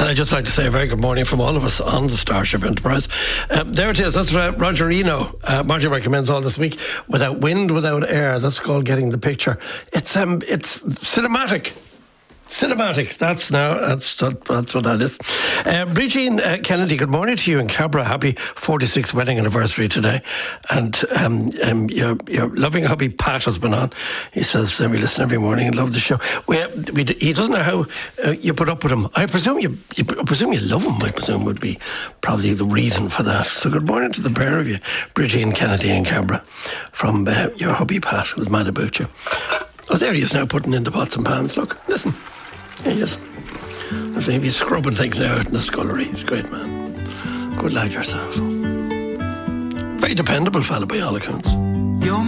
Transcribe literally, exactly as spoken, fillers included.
And I'd just like to say a very good morning from all of us on the Starship Enterprise. Um, there it is. That's uh, Roger Eno. Uh, Martin recommends all this week. Without wind, without air. That's called Getting the Picture. It's um, it's cinematic. Cinematic. That's now. That's that, that's what that is. Uh, Bridgeen uh, Kennedy. Good morning to you in Cabra. Happy forty-sixth wedding anniversary today. And um, um, your your loving hubby Pat has been on. He says uh, we listen every morning and love the show. We, we he doesn't know how uh, you put up with him. I presume you, you. I presume you love him. I presume would be probably the reason for that. So good morning to the pair of you, Bridgeen Kennedy in Cabra, from uh, your hubby Pat, who's mad about you. Oh, there he is now, putting in the pots and pans. Look, listen. There he is. I think he's scrubbing things out in the scullery. He's a great man. Good lad yourself. Very dependable fella by all accounts.